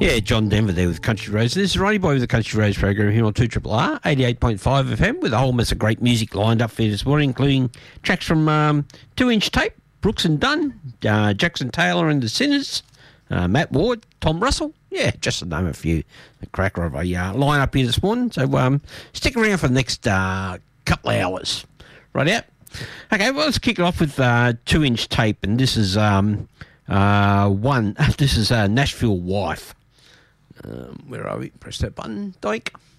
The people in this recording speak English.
Yeah, John Denver there with Country Roads. This is Ronnie Boy with the Country Roads program here on 2RRR, 88.5 FM, with a whole mess of great music lined up for you this morning, including tracks from 2 Inch Tape, Brooks and Dunn, Jackson Taylor and the Sinners, Matt Ward, Tom Russell. Yeah, just to name a few. A cracker of a line-up here this morning. So stick around for the next couple of hours. Right out. Okay, well, let's kick it off with 2 Inch Tape, and this is This is Nashville Wife. Where are we? Press that button, doink.